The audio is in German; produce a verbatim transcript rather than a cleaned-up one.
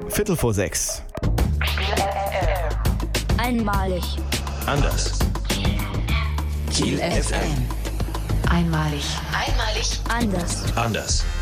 Viertel vor sechs. Einmalig. Anders. Kiel F M. Einmalig. Einmalig. Anders. Anders.